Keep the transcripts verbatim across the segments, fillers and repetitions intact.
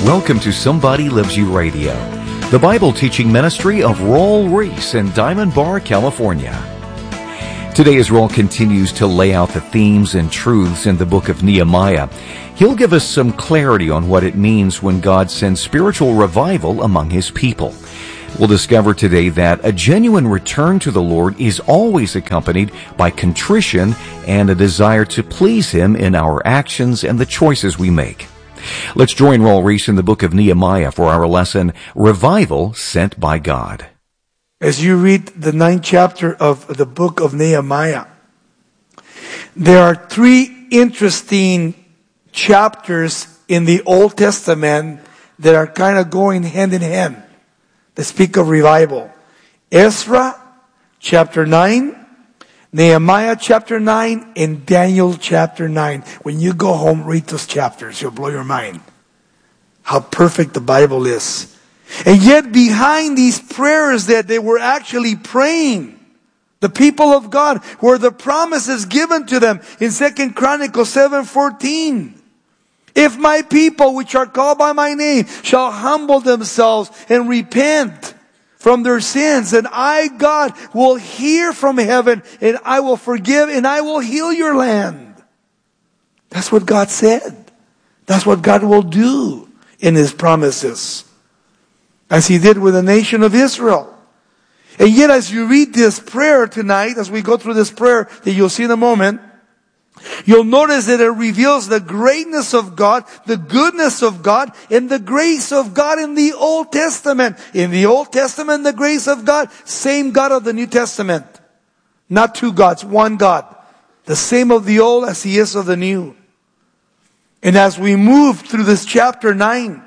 Welcome to Somebody Loves You Radio, the Bible teaching ministry of Raul Ries in Diamond Bar, California. Today, as Raul continues to lay out the themes and truths in the book of Nehemiah, he'll give us some clarity on what it means when God sends spiritual revival among His people. We'll discover today that a genuine return to the Lord is always accompanied by contrition and a desire to please Him in our actions and the choices we make. Let's join Raul Ries in the book of Nehemiah for our lesson, Revival Sent by God. As you read the ninth chapter of the book of Nehemiah, there are three interesting chapters in the Old Testament that are kind of going hand in hand. They speak of revival. Ezra chapter nine, Nehemiah chapter nine, and Daniel chapter nine. When you go home, read those chapters. You'll blow your mind. How perfect the Bible is. And yet behind these prayers that they were actually praying, the people of God, were the promises given to them in Second Chronicles seven fourteen. If my people, which are called by my name, shall humble themselves and repent from their sins, and I, God, will hear from heaven, and I will forgive, and I will heal your land. That's what God said. That's what God will do in His promises, as He did with the nation of Israel. And yet, as you read this prayer tonight, as we go through this prayer that you'll see in a moment, you'll notice that it reveals the greatness of God, the goodness of God, and the grace of God in the Old Testament. In the Old Testament, the grace of God, same God of the New Testament. Not two gods, one God. The same of the old as He is of the new. And as we move through this chapter nine,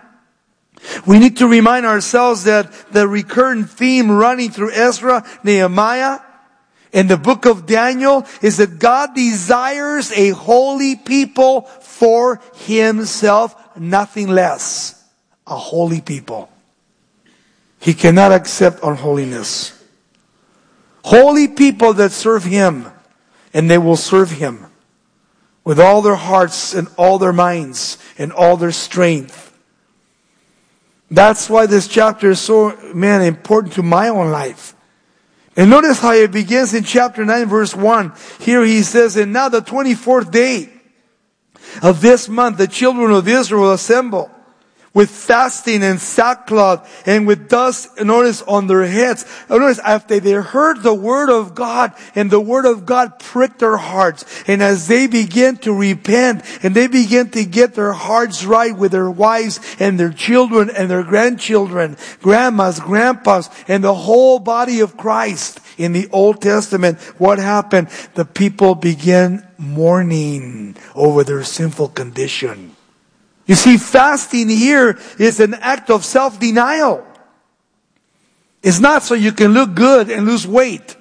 we need to remind ourselves that the recurrent theme running through Ezra, Nehemiah, in the book of Daniel is that God desires a holy people for Himself, nothing less. A holy people. He cannot accept unholiness. Holy people that serve Him, and they will serve Him with all their hearts and all their minds and all their strength. That's why this chapter is so, man, important to my own life. And notice how it begins in chapter nine, verse one. Here he says, and now the twenty-fourth day of this month, the children of Israel will assemble with fasting and sackcloth and with dust, notice, on their heads. Notice, after they heard the word of God, and the word of God pricked their hearts. And as they begin to repent, and they begin to get their hearts right with their wives and their children and their grandchildren, grandmas, grandpas, and the whole body of Christ in the Old Testament, what happened? The people began mourning over their sinful condition. You see, fasting here is an act of self-denial. It's not so you can look good and lose weight.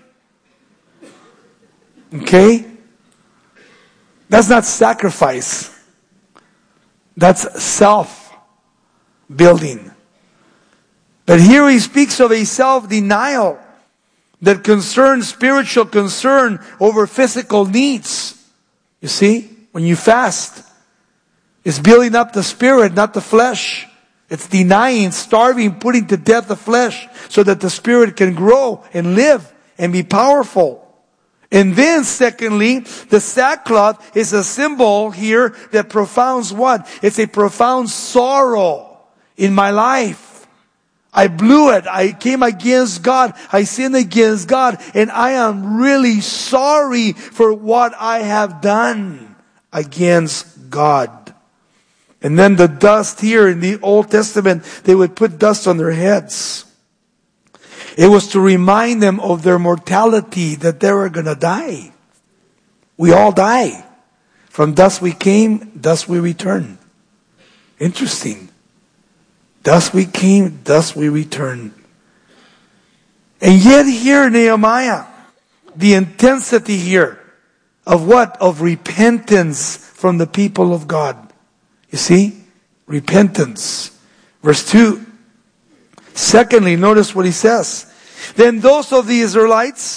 Okay? That's not sacrifice. That's self-building. But here he speaks of a self-denial that concerns spiritual concern over physical needs. You see, when you fast, it's building up the spirit, not the flesh. It's denying, starving, putting to death the flesh so that the spirit can grow and live and be powerful. And then secondly, the sackcloth is a symbol here that profounds what? It's a profound sorrow in my life. I blew it. I came against God. I sinned against God. And I am really sorry for what I have done against God. And then the dust here in the Old Testament, they would put dust on their heads. It was to remind them of their mortality, that they were going to die. We all die. From dust we came, dust we return. Interesting. Dust we came, dust we return. And yet here, Nehemiah, the intensity here of what? Of repentance from the people of God. You see? Repentance. Verse two. Secondly, notice what he says. Then those of the Israelites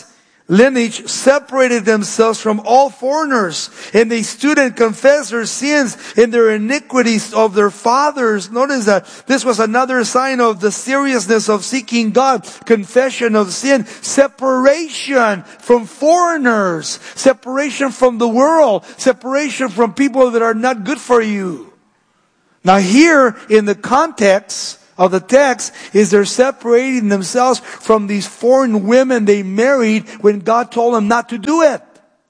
lineage separated themselves from all foreigners, and they stood and confessed their sins and their iniquities of their fathers. Notice that this was another sign of the seriousness of seeking God. Confession of sin, separation from foreigners, separation from the world, separation from people that are not good for you. Now here, in the context of the text, is they're separating themselves from these foreign women they married when God told them not to do it.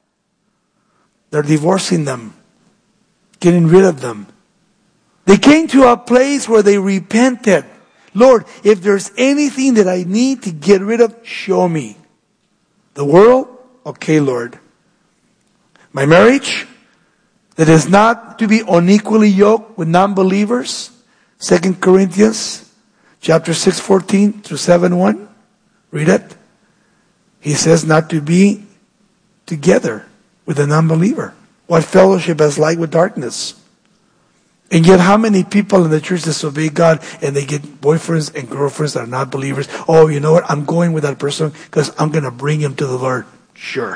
They're divorcing them, getting rid of them. They came to a place where they repented. Lord, if there's anything that I need to get rid of, show me. The world? Okay, Lord. My marriage? That is not to be unequally yoked with non-believers? Second Corinthians chapter six, fourteen through seven, one. Read it. He says not to be together with a non-believer. What fellowship has light with darkness? And yet how many people in the church disobey God and they get boyfriends and girlfriends that are not believers? Oh, you know what? I'm going with that person because I'm going to bring him to the Lord. Sure.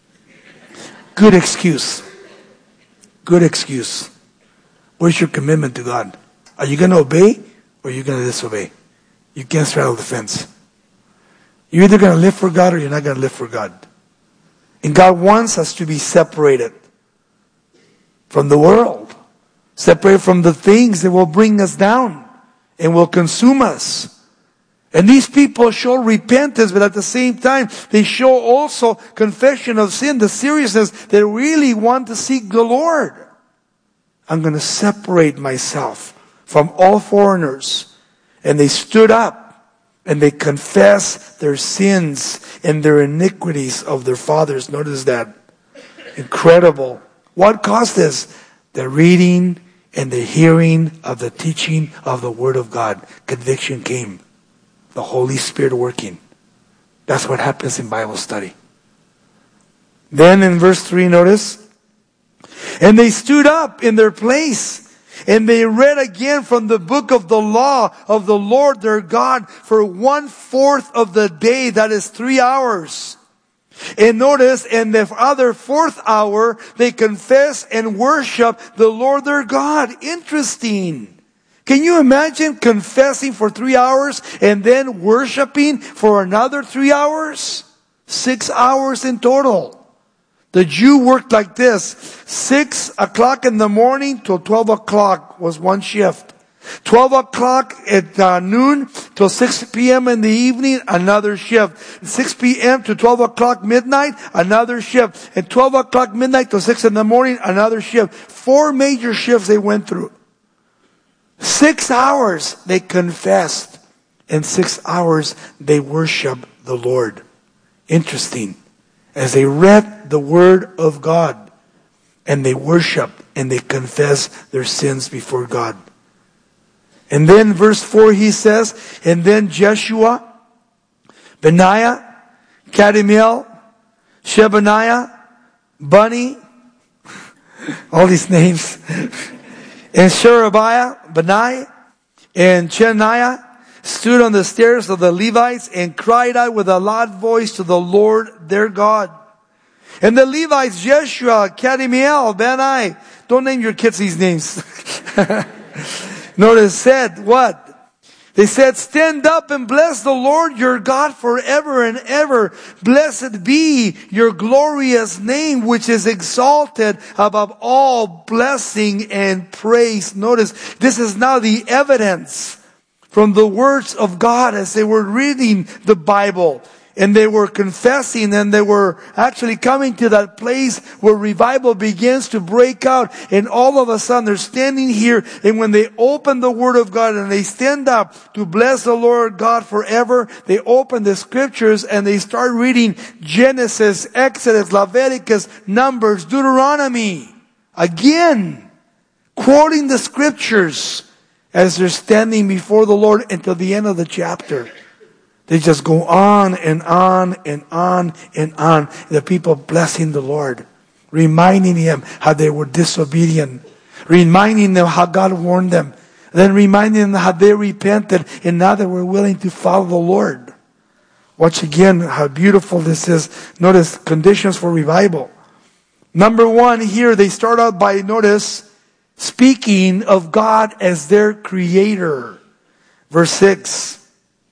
Good excuse. Good excuse. Where's your commitment to God? Are you going to obey or are you going to disobey? You can't straddle the fence. You're either going to live for God or you're not going to live for God. And God wants us to be separated from the world. Separated from the things that will bring us down and will consume us. And these people show repentance, but at the same time, they show also confession of sin, the seriousness. They really want to seek the Lord. I'm going to separate myself from all foreigners. And they stood up and they confessed their sins and their iniquities of their fathers. Notice that. Incredible. What caused this? The reading and the hearing of the teaching of the Word of God. Conviction came. The Holy Spirit working. That's what happens in Bible study. Then in verse three, notice. And they stood up in their place. And they read again from the book of the law of the Lord their God for one fourth of the day. That is three hours. And notice, in the other fourth hour, they confess and worship the Lord their God. Interesting. Can you imagine confessing for three hours and then worshiping for another three hours? Six hours in total. The Jew worked like this. Six o'clock in the morning till twelve o'clock was one shift. Twelve o'clock at uh, noon till six p.m. in the evening, another shift. Six p.m. to twelve o'clock midnight, another shift. And twelve o'clock midnight till six in the morning, another shift. Four major shifts they went through. Six hours they confessed. And six hours they worshiped the Lord. Interesting. As they read the Word of God, and they worship and they confess their sins before God. And then verse four he says, and then Jeshua, Benaiah, Kadmiel, Shebaniah, Bunni, all these names, and Sherebiah, Benai, and Cheniah stood on the stairs of the Levites and cried out with a loud voice to the Lord their God. And the Levites, Jeshua, Kadmiel, Benai, don't name your kids these names. Notice said what? They said, stand up and bless the Lord your God forever and ever. Blessed be your glorious name, which is exalted above all blessing and praise. Notice, this is now the evidence from the words of God as they were reading the Bible. And they were confessing and they were actually coming to that place where revival begins to break out. And all of a sudden they're standing here, and when they open the Word of God and they stand up to bless the Lord God forever, they open the scriptures and they start reading Genesis, Exodus, Leviticus, Numbers, Deuteronomy. Again, quoting the scriptures as they're standing before the Lord until the end of the chapter. They just go on and on and on and on. The people blessing the Lord, reminding Him how they were disobedient, reminding them how God warned them, then reminding them how they repented and now they were willing to follow the Lord. Watch again how beautiful this is. Notice conditions for revival. Number one, here they start out by, notice, speaking of God as their creator. Verse six.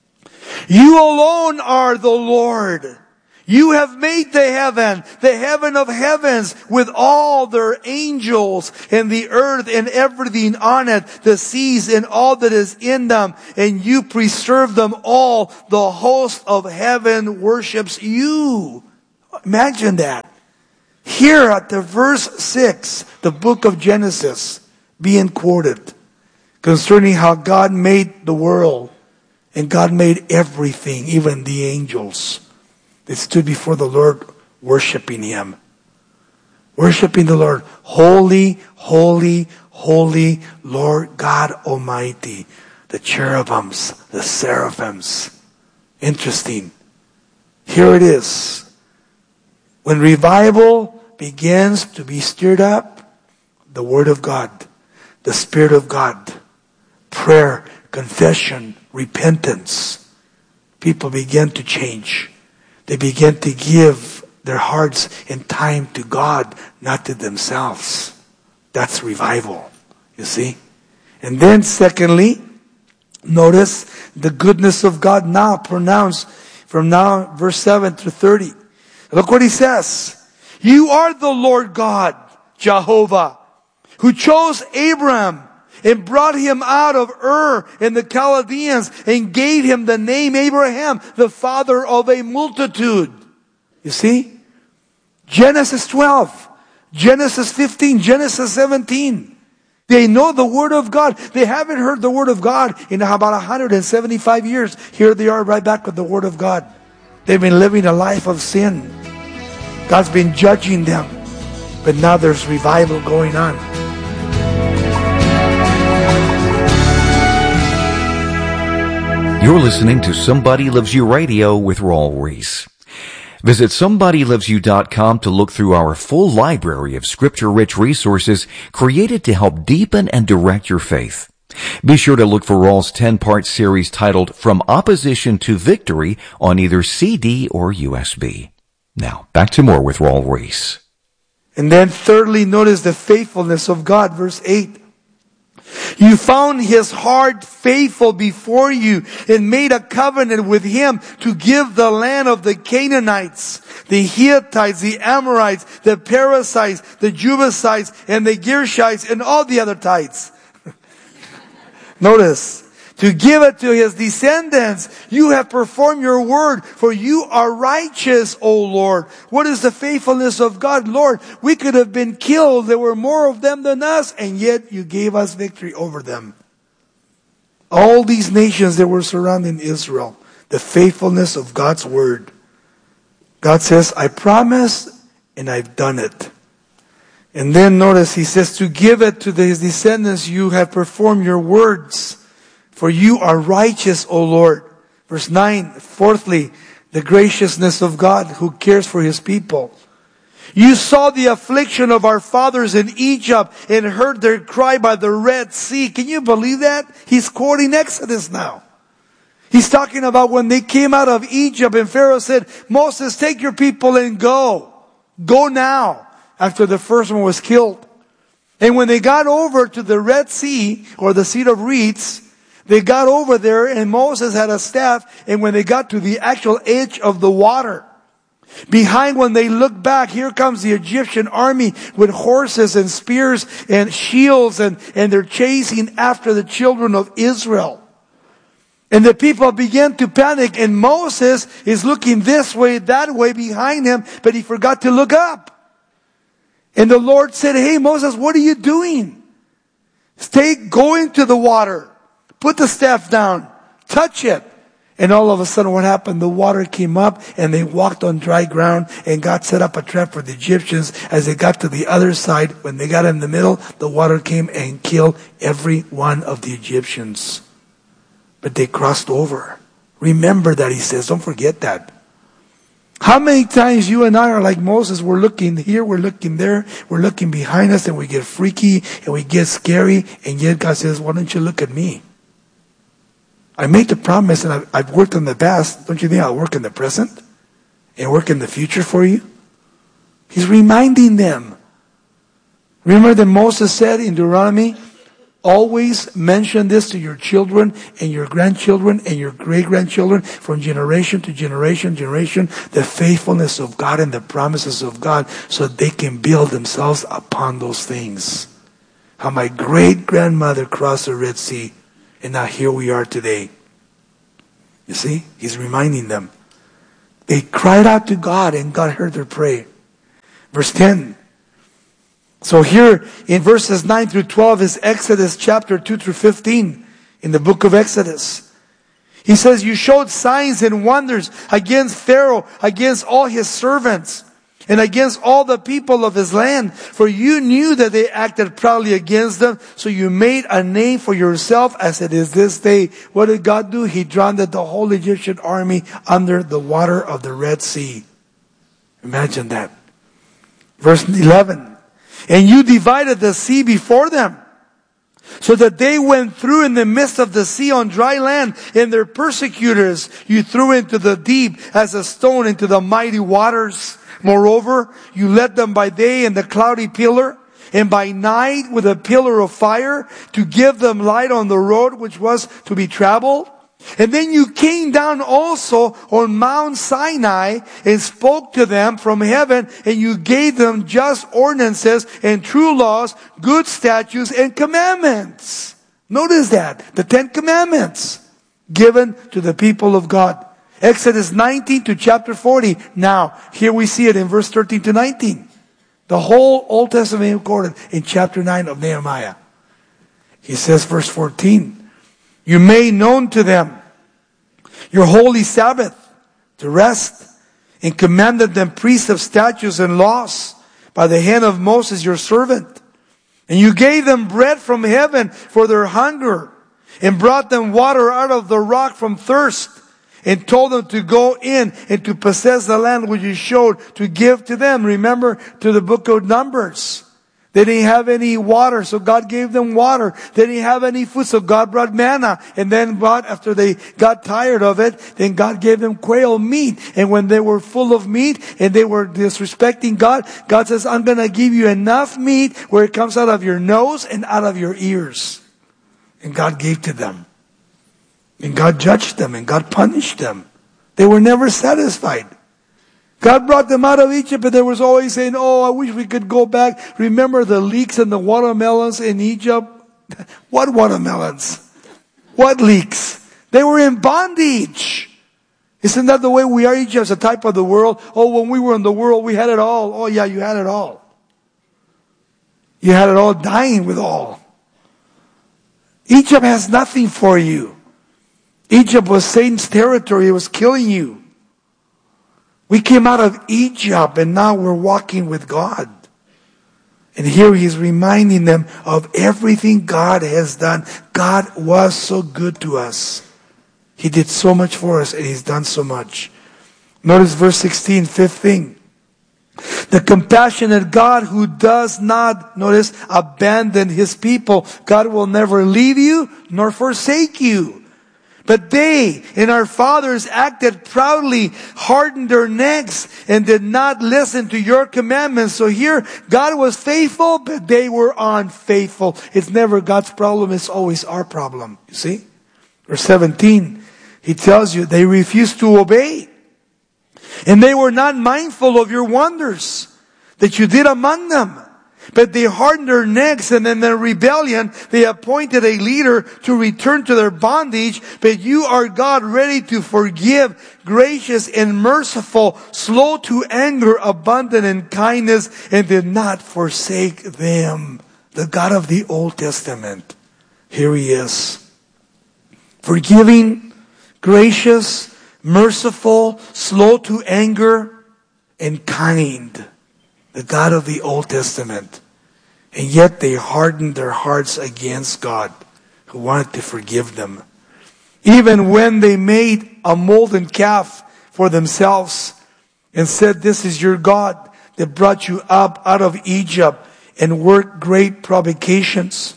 You alone are the Lord. You have made the heaven, the heaven of heavens, with all their angels, and the earth and everything on it, the seas and all that is in them, and you preserve them all. The host of heaven worships you. Imagine that. Here at the verse six, the book of Genesis being quoted concerning how God made the world, and God made everything, even the angels. They stood before the Lord worshiping Him. Worshiping the Lord. Holy, holy, holy Lord God Almighty. The cherubims, the seraphims. Interesting. Here it is. When revival begins to be stirred up, the Word of God, the Spirit of God, prayer, confession, repentance, people begin to change. They begin to give their hearts and time to God, not to themselves. That's revival, you see. And then secondly, notice the goodness of God now pronounced from now, verse seven to thirty. Look what He says. You are the Lord God, Jehovah, who chose Abraham and brought him out of Ur and the Chaldeans and gave him the name Abraham, the father of a multitude. You see? Genesis twelve, Genesis fifteen, Genesis seventeen. They know the Word of God. They haven't heard the Word of God in about one hundred seventy-five years. Here they are right back with the Word of God. They've been living a life of sin. God's been judging them. But now there's revival going on. You're listening to Somebody Loves You Radio with Raul Ries. Visit somebody loves you dot com to look through our full library of scripture-rich resources created to help deepen and direct your faith. Be sure to look for Raul's ten-part series titled From Opposition to Victory on either C D or U S B. Now, back to more with Raul Ries. And then thirdly, notice the faithfulness of God, verse eight. You found His heart faithful before you and made a covenant with Him to give the land of the Canaanites, the Hittites, the Amorites, the Perizzites, the Jebusites, and the Gershites, and all the other tites. Notice, to give it to His descendants. You have performed your word, for you are righteous, O Lord. What is the faithfulness of God? Lord, we could have been killed. There were more of them than us, and yet you gave us victory over them. All these nations that were surrounding Israel, the faithfulness of God's word. God says, I promised, and I've done it. And then notice, He says, to give it to His descendants, you have performed your words. For you are righteous, O Lord. Verse nine, fourthly, the graciousness of God who cares for His people. You saw the affliction of our fathers in Egypt and heard their cry by the Red Sea. Can you believe that? He's quoting Exodus now. He's talking about when they came out of Egypt and Pharaoh said, Moses, take your people and go. Go now. After the first one was killed. And when they got over to the Red Sea, or the Sea of Reeds, they got over there and Moses had a staff, and when they got to the actual edge of the water, behind when they looked back, here comes the Egyptian army with horses and spears and shields, and, and they're chasing after the children of Israel. And the people began to panic, and Moses is looking this way, that way behind him, but he forgot to look up. And the Lord said, hey Moses, what are you doing? Stay going to the water. Put the staff down. Touch it. And all of a sudden what happened? The water came up and they walked on dry ground, and God set up a trap for the Egyptians. As they got to the other side, when they got in the middle, the water came and killed every one of the Egyptians. But they crossed over. Remember that, He says. Don't forget that. How many times you and I are like Moses? We're looking here, we're looking there, we're looking behind us, and we get freaky and we get scary, and yet God says, why don't you look at me? I made the promise and I've, I've worked in the past. Don't you think I'll work in the present and work in the future for you? He's reminding them. Remember that Moses said in Deuteronomy, always mention this to your children and your grandchildren and your great-grandchildren from generation to generation, generation, the faithfulness of God and the promises of God so that they can build themselves upon those things. How my great-grandmother crossed the Red Sea and now here we are today. You see, he's reminding them. They cried out to God and God heard their prayer. Verse ten. So here in verses nine through twelve is Exodus chapter two through fifteen in the book of Exodus. He says, you showed signs and wonders against Pharaoh, against all his servants, and against all the people of his land. For you knew that they acted proudly against them, so you made a name for yourself as it is this day. What did God do? He drowned the whole Egyptian army under the water of the Red Sea. Imagine that. Verse eleven. And you divided the sea before them, so that they went through in the midst of the sea on dry land, and their persecutors you threw into the deep as a stone into the mighty waters. Moreover, you led them by day in the cloudy pillar, and by night with a pillar of fire, to give them light on the road which was to be traveled. And then you came down also on Mount Sinai and spoke to them from heaven, and you gave them just ordinances and true laws, good statutes and commandments. Notice that. The Ten Commandments given to the people of God. Exodus nineteen to chapter forty. Now, here we see it in verse thirteen to nineteen. The whole Old Testament recorded in chapter nine of Nehemiah. He says, verse fourteen, you made known to them your holy Sabbath to rest, and commanded them precepts, statutes, and laws by the hand of Moses your servant. And you gave them bread from heaven for their hunger, and brought them water out of the rock from thirst, and told them to go in and to possess the land which you showed to give to them. Remember to the book of Numbers. They didn't have any water, so God gave them water. They didn't have any food, so God brought manna. And then brought, after they got tired of it, then God gave them quail meat. And when they were full of meat and they were disrespecting God, God says, I'm going to give you enough meat where it comes out of your nose and out of your ears. And God gave to them. And God judged them and God punished them. They were never satisfied. God brought them out of Egypt, but they was always saying, oh, I wish we could go back. Remember the leeks and the watermelons in Egypt? What watermelons? What leeks? They were in bondage. Isn't that the way we are? Egypt is a type of the world. Oh, when we were in the world, we had it all. Oh, yeah, you had it all. You had it all, dying with all. Egypt has nothing for you. Egypt was Satan's territory. It was killing you. We came out of Egypt and now we're walking with God. And here he's reminding them of everything God has done. God was so good to us. He did so much for us and he's done so much. Notice verse sixteen, fifth thing. The compassionate God who does not, notice, abandon his people. God will never leave you nor forsake you. But they and our fathers acted proudly, hardened their necks, and did not listen to your commandments. So here, God was faithful, but they were unfaithful. It's never God's problem, it's always our problem. You see? Verse seventeen, he tells you they refused to obey. And they were not mindful of your wonders that you did among them. But they hardened their necks, and in their rebellion, they appointed a leader to return to their bondage. But you are God, ready to forgive, gracious and merciful, slow to anger, abundant in kindness, and did not forsake them. The God of the Old Testament. Here he is. Forgiving, gracious, merciful, slow to anger, and kind. The God of the Old Testament. And yet they hardened their hearts against God, who wanted to forgive them. Even when they made a molten calf for themselves and said, this is your God that brought you up out of Egypt and worked great provocations.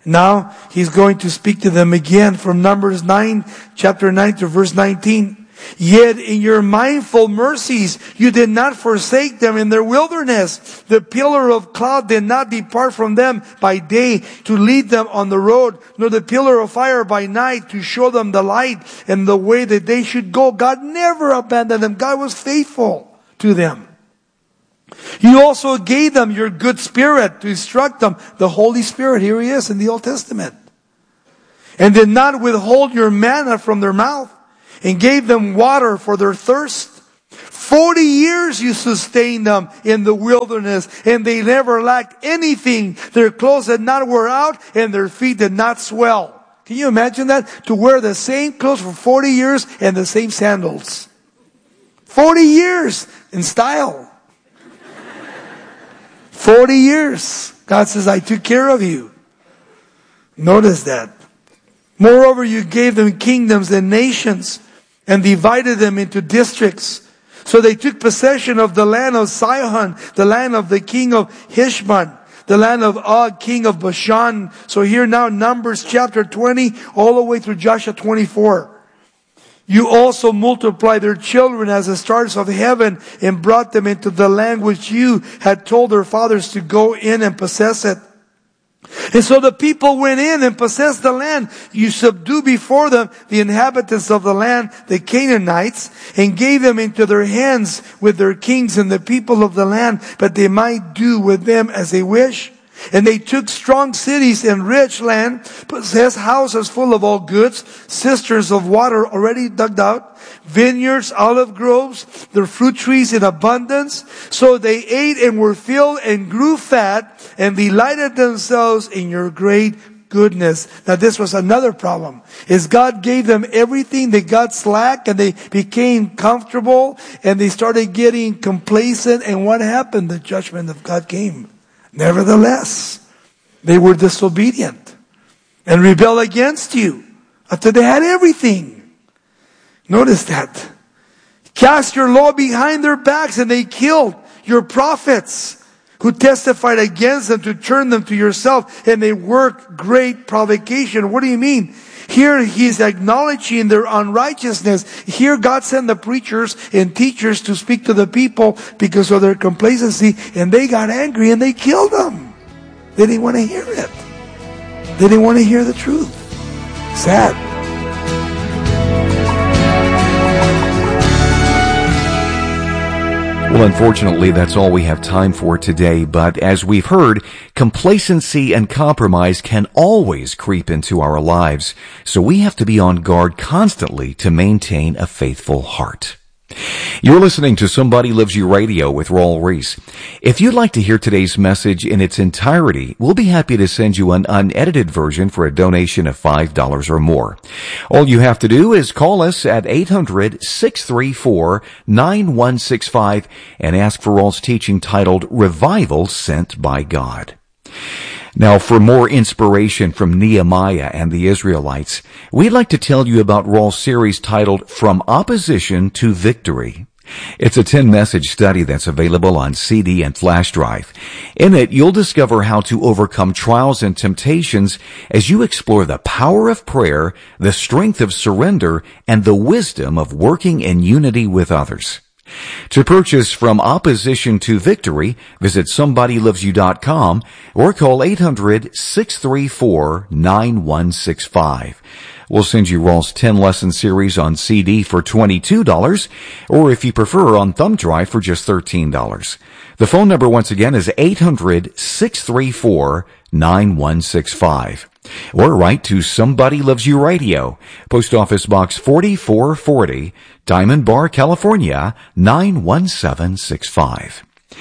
Now he's going to speak to them again from Numbers nine, chapter nine to verse nineteen. Yet in your mindful mercies, you did not forsake them in their wilderness. The pillar of cloud did not depart from them by day to lead them on the road, nor the pillar of fire by night to show them the light and the way that they should go. God never abandoned them. God was faithful to them. You also gave them your good spirit to instruct them. The Holy Spirit, here he is in the Old Testament. And did not withhold your manna from their mouth, and gave them water for their thirst. Forty years you sustained them in the wilderness, and they never lacked anything. Their clothes did not wear out, and their feet did not swell. Can you imagine that? To wear the same clothes for forty years and the same sandals. Forty years in style. Forty years. God says, I took care of you. Notice that. Moreover, you gave them kingdoms and nations, and divided them into districts. So they took possession of the land of Sihon, the land of the king of Heshbon, the land of Og, king of Bashan. So here now Numbers chapter twenty, all the way through Joshua twenty-four. You also multiplied their children as the stars of heaven, and brought them into the land which you had told their fathers to go in and possess it. And so the people went in and possessed the land. You subdued before them the inhabitants of the land, the Canaanites, and gave them into their hands with their kings and the people of the land, but they might do with them as they wish. And they took strong cities and rich land, possessed houses full of all goods, cisterns of water already dug out, vineyards, olive groves, their fruit trees in abundance. So they ate and were filled and grew fat and delighted themselves in your great goodness. Now this was another problem, is God gave them everything. They got slack and they became comfortable and they started getting complacent. And what happened? The judgment of God came. Nevertheless, they were disobedient and rebelled against you after they had everything. Notice that. Cast your law behind their backs, and they killed your prophets who testified against them to turn them to yourself, and they worked great provocation. What do you mean? Here he's acknowledging their unrighteousness. Here God sent the preachers and teachers to speak to the people because of their complacency, and they got angry and they killed them. They didn't want to hear it. They didn't want to hear the truth. Sad. Well, unfortunately, that's all we have time for today. But as we've heard, complacency and compromise can always creep into our lives. So we have to be on guard constantly to maintain a faithful heart. You're listening to Somebody Loves You Radio with Raul Ries. If you'd like to hear today's message in its entirety, we'll be happy to send you an unedited version for a donation of five dollars or more. All you have to do is call us at eight hundred, six three four, nine one six five and ask for Raul's teaching titled Revival Sent by God. Now, for more inspiration from Nehemiah and the Israelites, we'd like to tell you about Raul's series titled From Opposition to Victory. It's a ten-message study that's available on C D and flash drive. In it, you'll discover how to overcome trials and temptations as you explore the power of prayer, the strength of surrender, and the wisdom of working in unity with others. To purchase From Opposition to Victory, visit somebody loves you dot com or call eight hundred, six three four, nine one six five. We'll send you Raul's ten-lesson series on C D for twenty-two dollars, or if you prefer, on thumb drive for just thirteen dollars. The phone number once again is eight hundred, six three four, nine one six five. Or write to Somebody Loves You Radio, Post Office Box forty-four forty, Diamond Bar, California, nine one seven six five.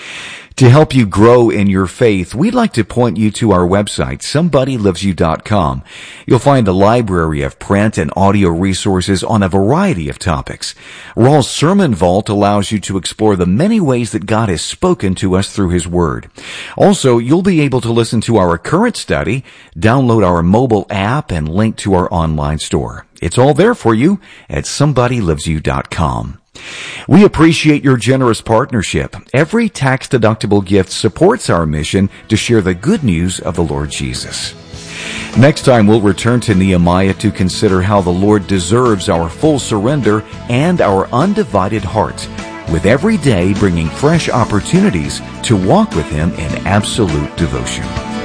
To help you grow in your faith, we'd like to point you to our website, somebody loves you dot com. You'll find a library of print and audio resources on a variety of topics. Raul's Sermon Vault allows you to explore the many ways that God has spoken to us through His Word. Also, you'll be able to listen to our current study, download our mobile app, and link to our online store. It's all there for you at somebody loves you dot com. We appreciate your generous partnership. Every tax-deductible gift supports our mission to share the good news of the Lord Jesus. Next time, we'll return to Nehemiah to consider how the Lord deserves our full surrender and our undivided heart, with every day bringing fresh opportunities to walk with Him in absolute devotion.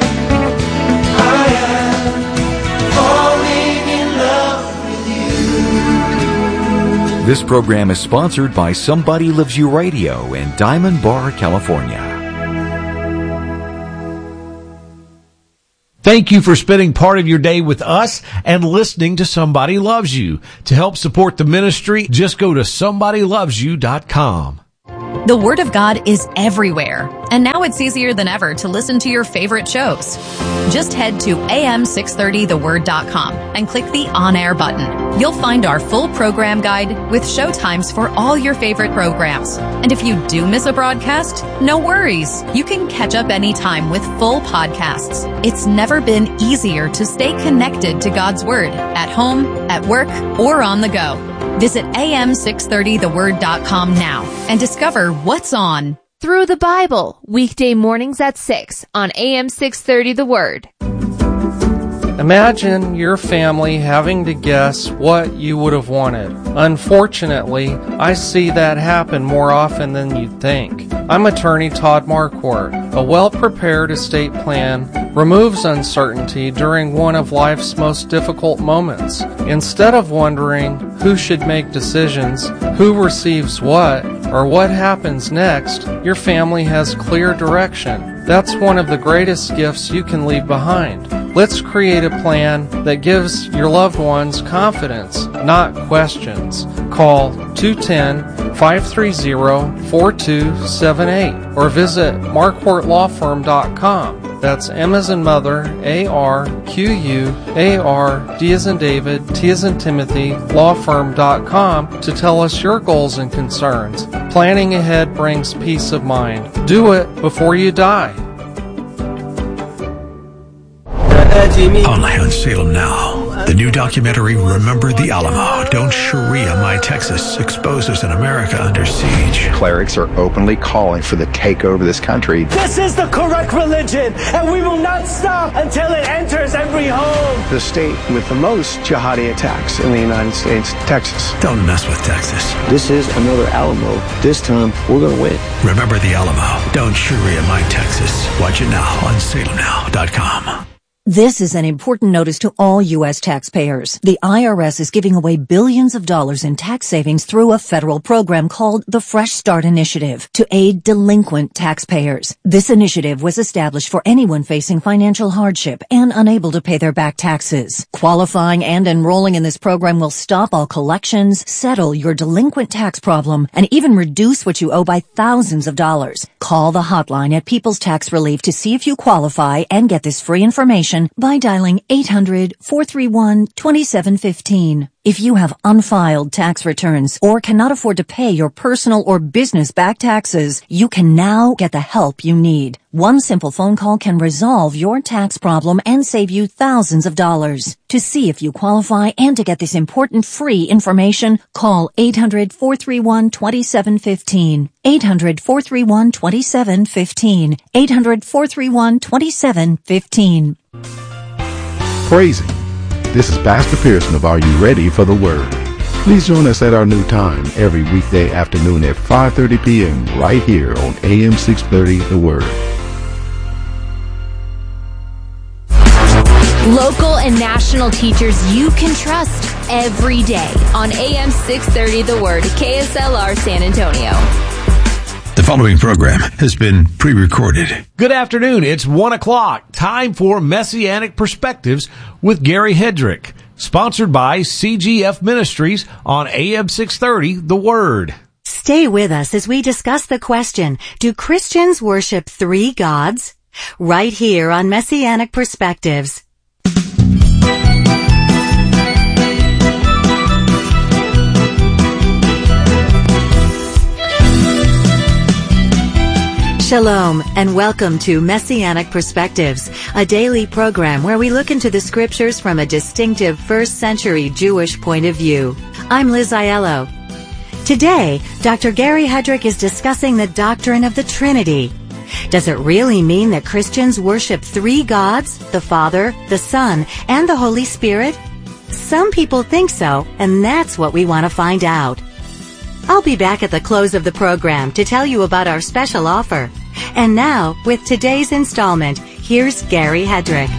I am falling in love with you. This program is sponsored by Somebody Loves You Radio in Diamond Bar, California. Thank you for spending part of your day with us and listening to Somebody Loves You. To help support the ministry, just go to somebody loves you dot com. The Word of God is everywhere, and now it's easier than ever to listen to your favorite shows. Just head to A M six thirty the word dot com and click the On Air button. You'll find our full program guide with show times for all your favorite programs. And if you do miss a broadcast, no worries. You can catch up anytime with full podcasts. It's never been easier to stay connected to God's Word at home, at work, or on the go. Visit A M six thirty the word dot com now and discover what's on. Through the Bible, weekday mornings at six on A M six thirty The Word. Imagine your family having to guess what you would have wanted. Unfortunately, I see that happen more often than you'd think. I'm attorney Todd Marquardt. A well-prepared estate plan removes uncertainty during one of life's most difficult moments. Instead of wondering who should make decisions, who receives what, or what happens next, your family has clear direction. That's one of the greatest gifts you can leave behind. Let's create a plan that gives your loved ones confidence, not questions. Call two one zero, five three zero, four two seven eight or visit marquardt law firm dot com. That's M as in mother, A R Q U A R, D as in David, T as in Timothy, law firm dot com to tell us your goals and concerns. Planning ahead brings peace of mind. Do it before you die. Only on Salem Now. The new documentary, Remember the Alamo, Don't Sharia My Texas, exposes an America under siege. Clerics are openly calling for the takeover of this country. This is the correct religion, and we will not stop until it enters every home. The state with the most jihadi attacks in the United States, Texas. Don't mess with Texas. This is another Alamo. This time, we're going to win. Remember the Alamo, Don't Sharia My Texas. Watch it now on salem now dot com. This is an important notice to all U S taxpayers. The I R S is giving away billions of dollars in tax savings through a federal program called the Fresh Start Initiative to aid delinquent taxpayers. This initiative was established for anyone facing financial hardship and unable to pay their back taxes. Qualifying and enrolling in this program will stop all collections, settle your delinquent tax problem, and even reduce what you owe by thousands of dollars. Call the hotline at People's Tax Relief to see if you qualify and get this free information by dialing eight hundred, four three one, two seven one five. If you have unfiled tax returns or cannot afford to pay your personal or business back taxes, you can now get the help you need. One simple phone call can resolve your tax problem and save you thousands of dollars. To see if you qualify and to get this important free information, call eight hundred, four three one, two seven one five. eight hundred, four three one, two seven one five. eight hundred, four three one, two seven one five. Praise Him. This is Pastor Pearson of Are You Ready for the Word? Please join us at our new time every weekday afternoon at five thirty p.m. right here on A M six thirty The Word. Local and national teachers you can trust every day on A M six thirty The Word, K S L R San Antonio. The following program has been pre-recorded. Good afternoon. It's one o'clock. Time for Messianic Perspectives with Gary Hedrick. Sponsored by C G F Ministries on A M six thirty The Word. Stay with us as we discuss the question, do Christians worship three gods? Right here on Messianic Perspectives. Shalom, and welcome to Messianic Perspectives, a daily program where we look into the scriptures from a distinctive first century Jewish point of view. I'm Liz Aiello. Today, Doctor Gary Hedrick is discussing the doctrine of the Trinity. Does it really mean that Christians worship three gods, the Father, the Son, and the Holy Spirit? Some people think so, and that's what we want to find out. I'll be back at the close of the program to tell you about our special offer. And now, with today's installment, here's Gary Hedrick.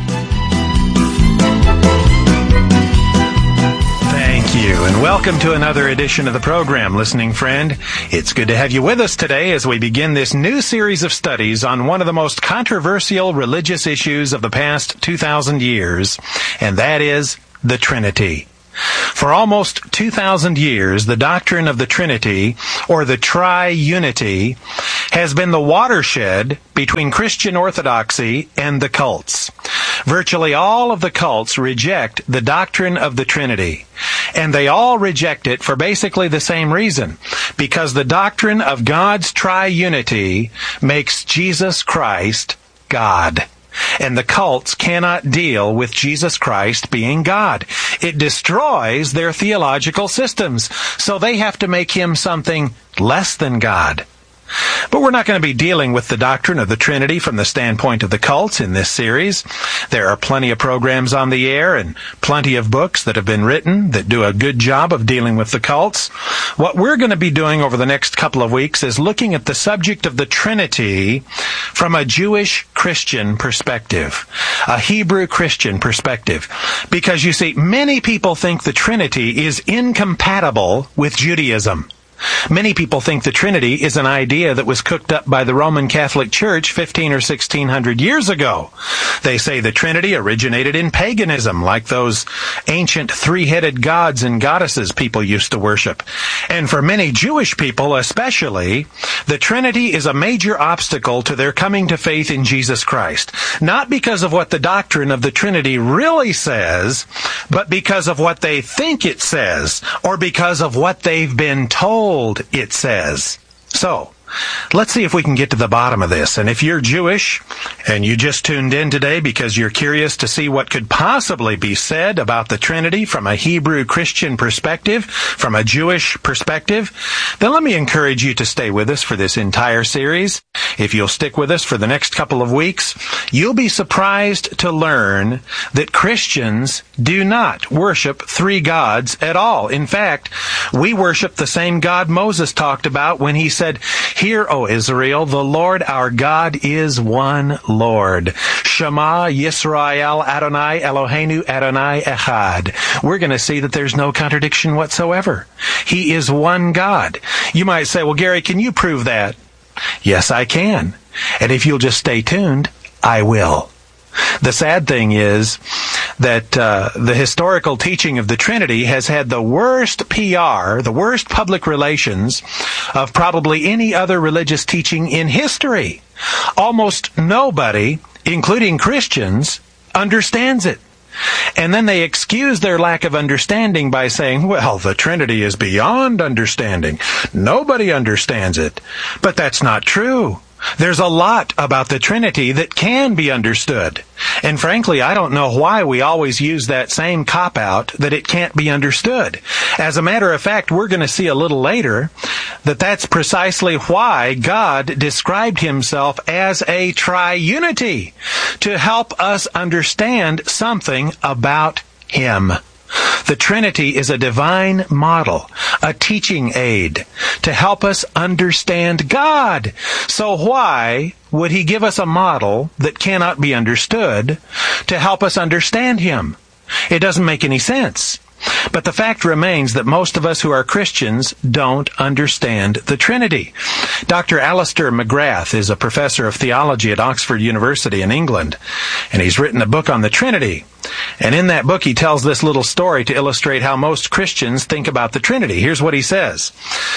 Thank you, and welcome to another edition of the program, listening friend. It's good to have you with us today as we begin this new series of studies on one of the most controversial religious issues of the past two thousand years, and that is the Trinity. For almost two thousand years, the doctrine of the Trinity, or the Triunity, has been the watershed between Christian orthodoxy and the cults. Virtually all of the cults reject the doctrine of the Trinity, and they all reject it for basically the same reason, because the doctrine of God's Triunity makes Jesus Christ God. And the cults cannot deal with Jesus Christ being God. It destroys their theological systems, so they have to make him something less than God. But we're not going to be dealing with the doctrine of the Trinity from the standpoint of the cults in this series. There are plenty of programs on the air and plenty of books that have been written that do a good job of dealing with the cults. What we're going to be doing over the next couple of weeks is looking at the subject of the Trinity from a Jewish Christian perspective, a Hebrew Christian perspective. Because you see, many people think the Trinity is incompatible with Judaism. Many people think the Trinity is an idea that was cooked up by the Roman Catholic Church fifteen or sixteen hundred years ago. They say the Trinity originated in paganism, like those ancient three-headed gods and goddesses people used to worship. And for many Jewish people especially, the Trinity is a major obstacle to their coming to faith in Jesus Christ. Not because of what the doctrine of the Trinity really says, but because of what they think it says, or because of what they've been told it says. So, let's see if we can get to the bottom of this. And if you're Jewish and you just tuned in today because you're curious to see what could possibly be said about the Trinity from a Hebrew Christian perspective, from a Jewish perspective, then let me encourage you to stay with us for this entire series. If you'll stick with us for the next couple of weeks, you'll be surprised to learn that Christians do not worship three gods at all. In fact, we worship the same God Moses talked about when he said, "Hear, O Israel, the Lord our God is one Lord. Shema Yisrael Adonai Eloheinu Adonai Echad." We're going to see that there's no contradiction whatsoever. He is one God. You might say, well, Gary, can you prove that? Yes, I can. And if you'll just stay tuned, I will. The sad thing is that uh, the historical teaching of the Trinity has had the worst P R, the worst public relations of probably any other religious teaching in history. Almost nobody, including Christians, understands it. And then they excuse their lack of understanding by saying, well, the Trinity is beyond understanding. Nobody understands it. But that's not true. There's a lot about the Trinity that can be understood. And frankly, I don't know why we always use that same cop-out that it can't be understood. As a matter of fact, we're going to see a little later that that's precisely why God described himself as a triunity, to help us understand something about him. The Trinity is a divine model, a teaching aid to help us understand God. So why would he give us a model that cannot be understood to help us understand him? It doesn't make any sense. But the fact remains that most of us who are Christians don't understand the Trinity. Doctor Alistair McGrath is a professor of theology at Oxford University in England, and he's written a book on the Trinity. And in that book, he tells this little story to illustrate how most Christians think about the Trinity. Here's what he says.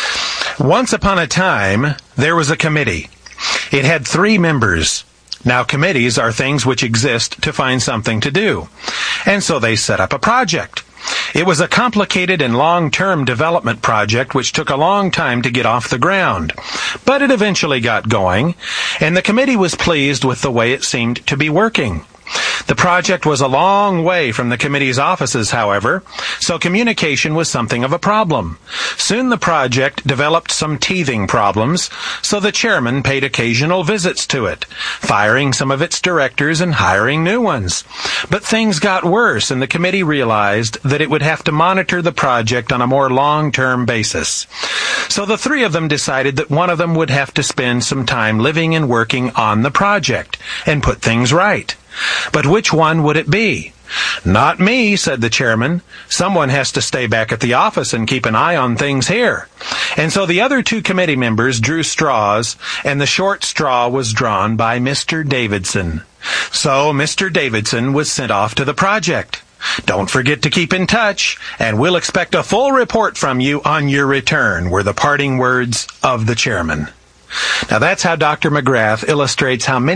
Once upon a time, there was a committee. It had three members. Now, committees are things which exist to find something to do. And so they set up a project. It was a complicated and long-term development project which took a long time to get off the ground. But it eventually got going, and the committee was pleased with the way it seemed to be working. The project was a long way from the committee's offices, however, so communication was something of a problem. Soon the project developed some teething problems, so the chairman paid occasional visits to it, firing some of its directors and hiring new ones. But things got worse, and the committee realized that it would have to monitor the project on a more long-term basis. So the three of them decided that one of them would have to spend some time living and working on the project and put things right. But which one would it be? Not me, said the chairman. Someone has to stay back at the office and keep an eye on things here. And so the other two committee members drew straws, and the short straw was drawn by Mister Davidson. So Mister Davidson was sent off to the project. Don't forget to keep in touch, and we'll expect a full report from you on your return, were the parting words of the chairman. Now that's how Doctor McGrath illustrates how many